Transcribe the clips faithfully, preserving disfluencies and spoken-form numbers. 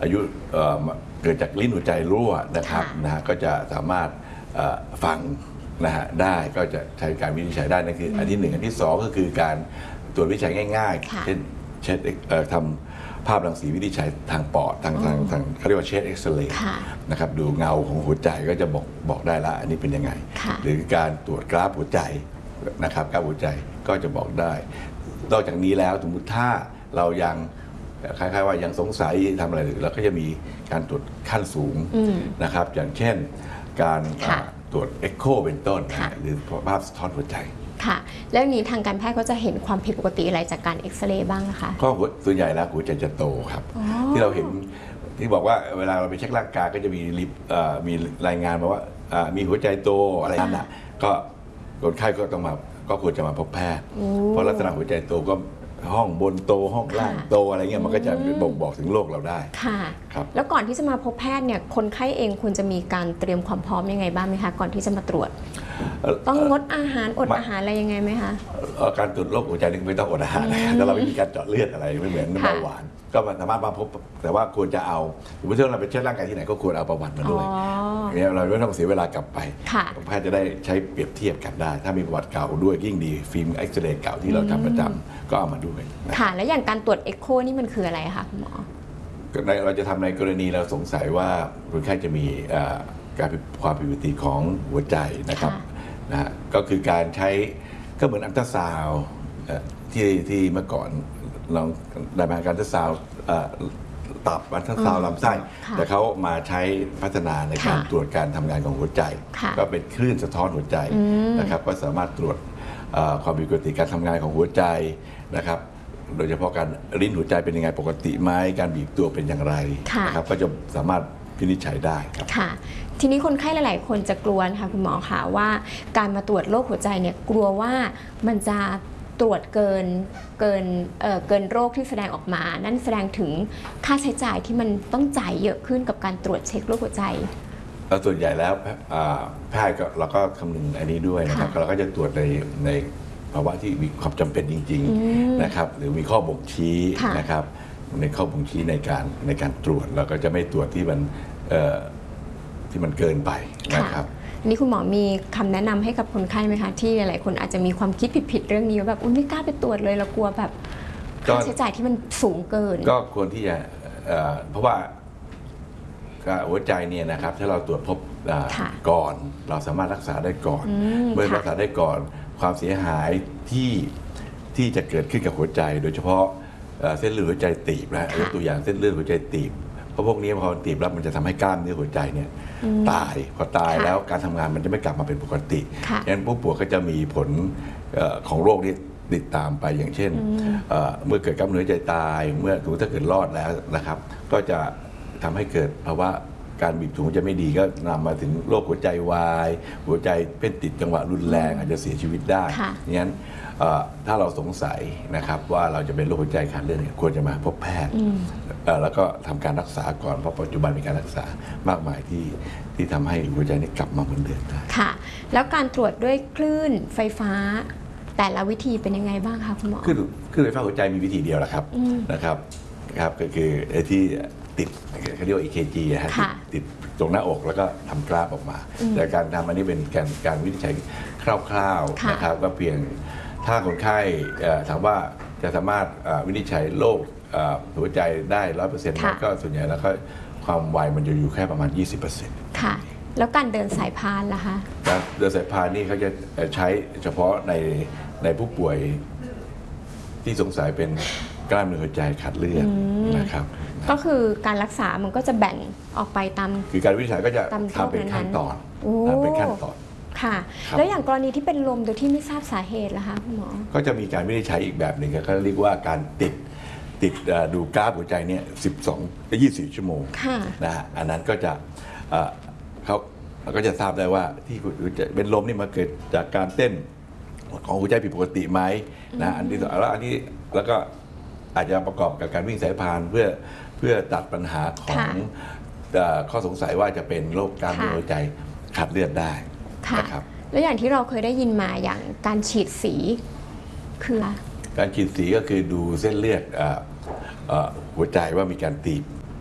อายุเกิดจากลิ้นหัวใจรั่วนะครับนะฮะก็จะสามารถฟังนะฮะได้ก็จะใช้การวินิจฉัยได้นั่นคืออันที่หนึ่งอันที่สองก็คือการตรวจวินิจฉัยง่ายๆเช่นเช็ดทำภาพรังสีวินิจฉัยทางปอดทางทางทางเขาเรียกว่าเช็ดเอ็กซเรย์นะครับดูเงาของหัวใจก็จะบอกบอกได้ละอันนี้เป็นยังไงหรือการตรวจกราฟหัวใจนะครับกราฟหัวใจก็จะบอกได้นอกจากนี้แล้วสมมติถ้าเรายังคล้ายๆว่ายังสงสัยทำอะไรหรือเราก็จะมีการตรวจขั้นสูงนะครับอย่างเช่นการตรวจเอ็กโคเป็นต้นหรือภาพสะท้อนหัวใจค่ะแล้วนี้ทางการแพทย์ก็จะเห็นความผิดปกติอะไรจากการเอ็กซเรย์บ้างนะคะก็ส่วนใหญ่แล้วหัวใจจะโตครับที่เราเห็นที่บอกว่าเวลาเราไปเช็คร่างกายก็จะมีมีรายงานมาว่ามีหัวใจโตอะไรนั่นน่ะก็คนไข้ก็ต้องมาก็ควรจะมาพบแพทย์เพราะลักษณะหัวใจโตก็ห้องบนโตห้องล่างโตอะไรเงี้ยมันก็จะบ่งบอกถึงโรคเราได้ค่ะครับแล้วก่อนที่จะมาพบแพทย์เนี่ยคนไข้เองควรจะมีการเตรียมความพร้อมยังไงบ้างไหมคะก่อนที่จะมาตรวจต้องงดอาหารอดอาหารอะไรยังไงไหมคะการตรวจโรคหัวใจนี่ไม่ต้องอดอาหารนะแต่เราไม่มีการเจาะเลือดอะไรไม่เหมือนเบาหวานก็สามารถมาพบแต่ว่าควรจะเอาสมมติว่าเราไปเช็คร่างกายที่ไหนก็ควรเอาประวัติมาด้วยเนี่ยเราไม่ต้องเสียเวลากลับไปแพทย์จะได้ใช้เปรียบเทียบกันได้ถ้ามีประวัติเก่าด้วยยิ่งดีฟิล์มเอ็กซเรย์เก่าที่เราทำประจำก็เอามาด้วยค่ะแล้วอย่างการตรวจเอ็กโคนี่มันคืออะไรคะคุณหมอเราจะทำในกรณีเราสงสัยว่าคนไข้จะมีการความผิดปกติของหัวใจนะครับนะฮะก็คือการใช้ก็เหมือนอัลตราซาวด์ที่ที่เมื่อก่อนเราได้มาการอัลตราซาวด์ตับอัลตราซาวด์ลำไส้แต่เขามาใช้พัฒนาในการตรวจการทำงานของหัวใจก็เป็นคลื่นสะท้อนหัวใจนะครับก็สามารถตรวจความผิดปกติการทำงานของหัวใจนะครับโดยเฉพาะการลิ้นหัวใจเป็นยังไงปกติไหมการบีบตัวเป็นอย่างไรนะครับก็จะสามารถวินิจฉัยได้ครับค่ะทีนี้คนไข้หลายๆคนจะกลัวนะคะคุณหมอคะว่าการมาตรวจโรคหัวใจเนี่ยกลัวว่ามันจะตรวจเกินเกินเอ่อเกินโรคที่แสดงออกมานั่นแสดงถึงค่าใช้จ่ายที่มันต้องจ่ายเยอะขึ้นกับการตรวจเช็คโรคหัวใจส่วนใหญ่แล้วแพทย์ก็เราก็คำนึงอันนี้ด้วยนะครับเราก็จะตรวจในในภาวะที่มีความจำเป็นจริงๆนะครับหรือมีข้อบ่งชี้นะครับในข้อบ่งชี้ในการในการตรวจเราก็จะไม่ตรวจที่มันที่มันเกินไปนะครับนี่คุณหมอมีคำแนะนำให้กับคนไข้ไหมคะที่หลายคนอาจจะมีความคิดผิดๆเรื่องนี้แบบอุ้ยไม่กล้าไปตรวจเลยเรากลัวแบบค่าใช้จ่ายที่มันสูงเกินก็ควรที่จะเพราะว่าหัวใจเนี่ยนะครับถ้าเราตรวจพบก่อนเราสามารถรักษาได้ก่อนเมื่อรักษาได้ก่อนความเสียหายที่ที่จะเกิดขึ้นกับหัวใจโดยเฉพาะเส้นเลือดหัวใจตีบนะยกตัวอย่างเส้นเลือดหัวใจตีบเพราะพวกนี้พอตีบแล้วมันจะทำให้กล้ามเนื้อหัวใจเนี่ยตายพอตายแล้วการทำงานมันจะไม่กลับมาเป็นปกติดังนั้นผู้ป่วยก็จะมีผลของโรคนี้ติดตามไปอย่างเช่นเมื่อเกิดกล้ามเนื้อหัวใจตายเมื่อถ้าเกิดรอดแล้วนะครับก็จะทำให้เกิดภาวะการบีบถุงจะไม่ดีก็นำมาถึงโรคหัวใจวายหัวใจเป็นติดจังหวะรุนแรงอาจจะเสียชีวิตได้งั้นถ้าเราสงสัยนะครับว่าเราจะเป็นโรคหัวใจขาดเลือดควรจะมาพบแพทย์แล้วก็ทำการรักษาก่อนเพราะปัจจุบันมีการรักษามากมายที่ที่ทำให้หัวใจนี้กลับมาเหมือนเดิมได้ค่ะแล้วการตรวจด้วยคลื่นไฟฟ้าแต่ละวิธีเป็นยังไงบ้างคะคุณหมอคลื่นคลื่นไฟฟ้าหัวใจมีวิธีเดียวแหละครับนะครับครับก็คือไอ้ที่ติดเขาเรียกว่า อี เค จี นะฮะติดตรงหน้าอกแล้วก็ทำกราฟออกมาแต่การทำอันนี้เป็นการการวินิจฉัยคร่าวๆนะครับก็เพียงถ้าคนไข้ถามว่าจะสามารถวินิจฉัยโรคหัวใจได้ร้อยเปอร์เซ็นต์ก็ส่วนใหญ่แล้วก็ความไวมันจะอยู่แค่ประมาณ ยี่สิบเปอร์เซ็นต์ค่ะแล้วการเดินสายพานล่ะคะการเดินสายพานนี่เขาจะใช้เฉพาะในในผู้ป่วยที่สงสัยเป็นกล้ามเนื้อหัวใจขาดเลือดนะครับก็คือการรักษามันก็จะแบ่งออกไปตามคือการวินิจฉัยก็จะทำเป็นขั้นตอนเป็นขั้นตอนค่ะแล้วอย่างกรณีที่เป็นลมโดยที่ไม่ทราบสาเหตุล่ะคะคุณหมอก็จะมีการวินิจฉัยอีกแบบหนึ่งเขาเรียกว่าการติดติดดูกราฟหัวใจเนี่ยสิบสองถึงยี่สิบสี่ชั่วโมงนะฮะอันนั้นก็จะเขาก็จะทราบได้ว่าที่เป็นลมนี่มาเกิดจากการเต้นของหัวใจผิดปกติไหมนะอันที่สองแล้วอันนี้แล้วก็อาจจะประกอบกับการวิ่งสายพานเพื่อเพื่อตัดปัญหาของข้อสงสัยว่าจะเป็นโรคกล้ามเนื้อหัวใจขาดเลือดได้นะครับแล้วอย่างที่เราเคยได้ยินมาอย่างการฉีดสีคือการฉีดสีก็คือดูเส้นเลือดหัวใจว่ามีการตีบ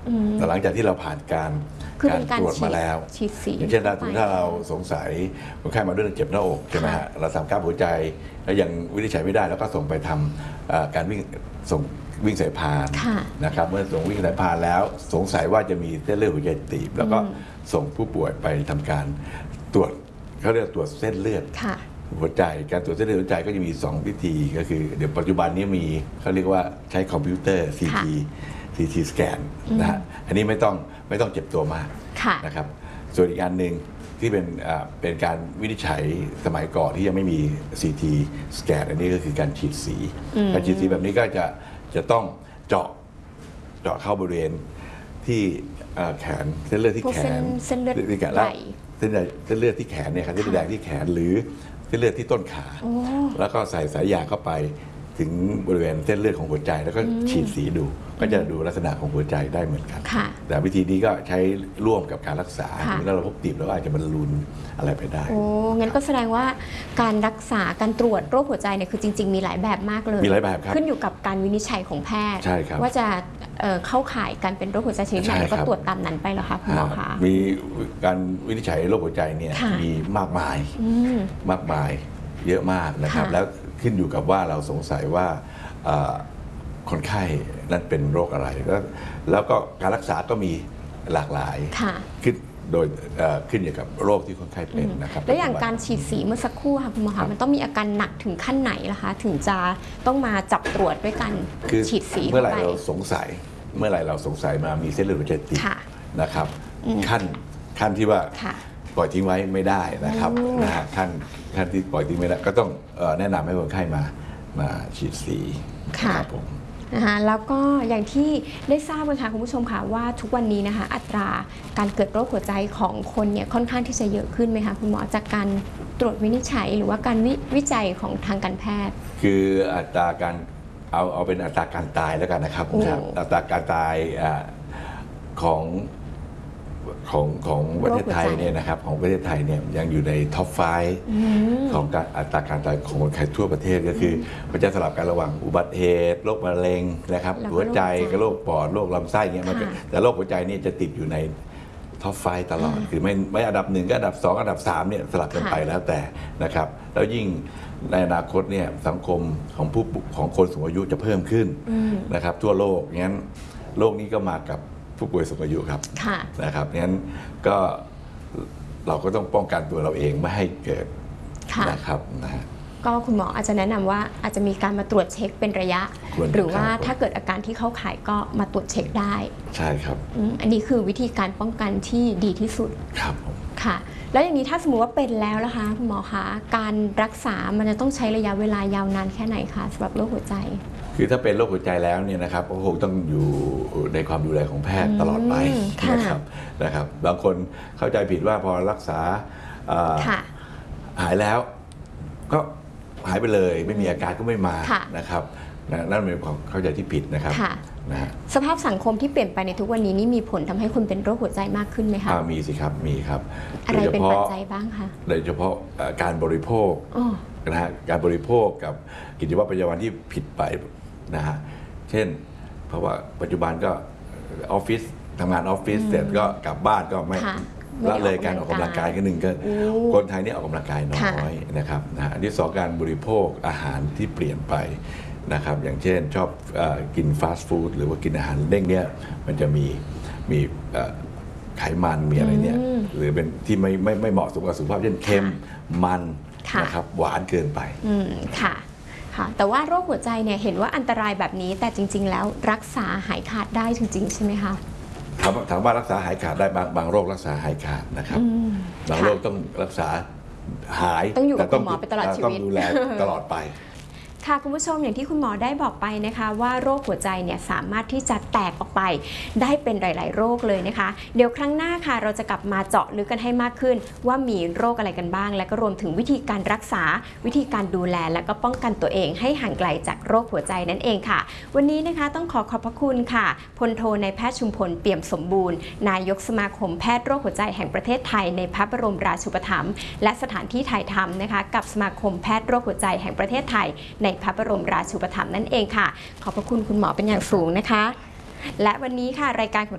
แต่หลังจากที่เราผ่านการการตรวจมาแล้วอย่างเช่นถ้าเราสงสัยคนไข้มาด้วยเจ็บหน้าอกใช่ไหมฮะเราทำกล้ามหัวใจแล้วยังวินิจฉัยไม่ได้แล้วก็ส่งไปทำการวิ่งส่งวิ่งสายพานนะครับเมื่อส่งวิ่งสายพานแล้วสงสัยว่าจะมีเส้นเลือดหัวใจตีบแล้วก็ส่งผู้ป่วยไปทำการตรวจเขาเรียกตรวจเส้นเลือดหัวใจการตรวจเส้นเลือดหัวใจก็จะมีสองวิธีก็คือเดี๋ยวปัจจุบันนี้มีเขาเรียกว่าใช้คอมพิวเตอร์ ซี ที ซี ที สแกนนะฮะอันนี้ไม่ต้องไม่ต้องเจ็บตัวมากนะครับส่วนอีกอันหนึ่งที่เป็นเป็นการวินิจฉัยสมัยก่อนที่ยังไม่มี ซี ที สแกนอันนี้ก็คือการฉีดสีการฉีดสีแบบนี้ก็จะจะต้องเจาะเจาะเข้าบริเวณที่แขนเส้นเลือดที่แขนเส้นเลือดที่แขนแล้วเส้นเส้นเลือดที่แขนเนี่ยครับเส้นเลือดแดงที่แขนหรือเส้นเลือดที่ต้นขาแล้วก็ใส่สายยางเข้าไปถึงบริเวณเส้นเลือดของหัวใจแล้วก็ฉีดสีดูก็จะดูลักษณะของหัวใจได้เหมือนกันแต่วิธีนี้ก็ใช้ร่วมกับการรักษาถ้าเราพบตีบแล้วอาจจะบรรลุนอะไรไปได้โอ้งั้นก็แสดงว่าการรักษาการตรวจโรคหัวใจเนี่ยคือจริงๆมีหลายแบบมากเลยมีหลายแบบครับขึ้นอยู่กับการวินิจฉัยของแพทย์ว่าจะเข้าข่ายการเป็นโรคหัวใจชนิดไหนแล้วก็ตรวจตามนั้นไปเหรอคะคุณหมอคะมีการวินิจฉัยโรคหัวใจเนี่ยมีมากมายมากมายเยอะมากนะครับแล้วขึ้นอยู่กับว่าเราสงสัยว่าคนไข้นั้นเป็นโรคอะไรแล้วแล้วก็การรักษาก็มีหลากหลายขึ้นโดยขึ้นอยู่กับโรคที่คนไข้เป็นนะครับแล้วอย่างการฉีดสีเมื่อสักครู่ค่ะคุณหมอคะมันต้องมีอาการหนักถึงขั้นไหนล่ะคะถึงจะต้องมาจับตรวจด้วยกันฉีดสีเมื่อไหร่เราสงสัยเมื่อไหร่เราสงสัยมามีเส้นเลือดหัวใจตีบนะครับขั้นขั้นที่ว่าปล่อยทิ้งไว้ไม่ได้นะครับนะฮะขั้นขั้นที่ปล่อยทิ้งไม่ได้ก็ต้องแนะนำให้คนไข้มามาฉีดสีครับผมนะคะแล้วก็อย่างที่ได้ทราบกันค่ะคุณผู้ชมค่ะว่าทุกวันนี้นะคะอัตราการเกิดโรคหัวใจของคนเนี่ยค่อนข้างที่จะเยอะขึ้นไหมคะคุณหมอจากการตรวจวินิจฉัยหรือว่าการ ว, วิจัยของทางการแพทย์คืออัตราการเอาเอาเป็นอัตราการตายแล้วกันนะครับอัตราการตายของของของประเทศไทยเนี่ยนะครับของประเทศไทยเนี่ยยังอยู่ในท็อปไฟว์ของการอัตราการตายของคนไข้ทั่วประเทศก็คือมันจะสลับกันระหว่างอุบัติเหตุโรคมะเร็งนะครับหัวใจกับโรคปอดโรคลำไส้เงี้ยมันแต่โรคหัวใจนี่จะติดอยู่ในท็อปไฟว์ตลอดคือไม่ไม่อันดับหนึ่งก็อันดับสองอันดับสามเนี่ยสลับกันไปแล้วแต่นะครับแล้วยิ่งในอนาคตเนี่ยสังคมของผู้ของคนสูงอายุจะเพิ่มขึ้นนะครับทั่วโลกงั้นโรคนี้ก็มากับผู้ป่วยสูงอายุครับนะครับงั้นก็เราก็ต้องป้องกันตัวเราเองไม่ให้เกิดนะครับนะก็คุณหมออาจจะแนะนำว่าอาจจะมีการมาตรวจเช็คเป็นระยะหรือว่าถ้าเกิดอาการที่เข้าข่ายก็มาตรวจเช็คได้ใช่ครับอันนี้คือวิธีการป้องกันที่ดีที่สุดครับค่ะแล้วอย่างนี้ถ้าสมมติว่าเป็นแล้วนะคะคุณหมอคะการรักษามันจะต้องใช้ระยะเวลายาวนานแค่ไหนคะสำหรับโรคหัวใจคือถ้าเป็นโรคหัวใจแล้วเนี่ยนะครับก็คงต้องอยู่ในความดูแลของแพทย์ตลอดไปนะครับนะครับบางคนเข้าใจผิดว่าพอรักษาหายแล้วก็หายไปเลยไม่มีอาการก็ไม่มานะครับนั่นเป็นความเข้าใจที่ผิดนะครับนะสภาพสังคมที่เปลี่ยนไปในทุกวันนี้นี่มีผลทำให้คนเป็นโรคหัวใจมากขึ้นไหมคะมีสิครับมีครับอะไรเป็นปัจจัยบ้างคะโดยเฉพาะการบริโภคนะฮะการบริโภคกับกิจวัตรประจำวันที่ผิดไปนะฮะเช่นเพราะว่าปัจจุบันก็ออฟฟิศทำงานออฟฟิศเสร็จก็กลับบ้านก็ไม่ละเลยการออกกำลังกายกันหนึ่งก็คนไทยนี่ออกกำลังกายน้อยนะครับนะอันที่สองการบริโภคอาหารที่เปลี่ยนไปนะครับอย่างเช่นชอบกินฟาสต์ฟู้ดหรือว่ากินอาหารเด้งเนี่ยมันจะมีมีไขมันมีอะไรเนี่ยหรือเป็นที่ไม่ไม่ไม่เหมาะสมกับสุขภาพเช่นเค็มมันนะครับหวานเกินไปค่ะค่ะแต่ว่าโรคหัวใจเนี่ยเห็นว่าอันตรายแบบนี้แต่จริงๆแล้วรักษาหายขาดได้จริงๆใช่ไหมคะถามถามว่ารักษาหายขาดได้บางบางโรครักษาหายขาดนะครับบางโรคต้องรักษาหายต้องอยู่กับคุณหมอไปตลอดชีวิตต้องดูแลตลอดไปค่ะคุณผู้ชมอย่างที่คุณหมอได้บอกไปนะคะว่าโรคหัวใจเนี่ยสามารถที่จะแตกออกไปได้เป็นหลายๆโรคเลยนะคะเดี๋ยวครั้งหน้าค่ะเราจะกลับมาเจาะลึกกันให้มากขึ้นว่ามีโรคอะไรกันบ้างและก็รวมถึงวิธีการรักษาวิธีการดูแลและก็ป้องกันตัวเองให้ห่างไกลจากโรคหัวใจนั่นเองค่ะวันนี้นะคะต้องขอขอบพระคุณค่ะพลโทนายแพทย์ชุมพลเปี่ยมสมบูรณ์นายกสมาคมแพทย์โรคหัวใจแห่งประเทศไทยในพระบรมราชูปถัมภ์และสถานที่ถ่ายทำนะคะกับสมาคมแพทย์โรคหัวใจแห่งประเทศไทยในพระบรมราชูปถัมภ์นั่นเองค่ะขอบพระคุณคุณหมอเป็นอย่างสูงนะคะและวันนี้ค่ะรายการของ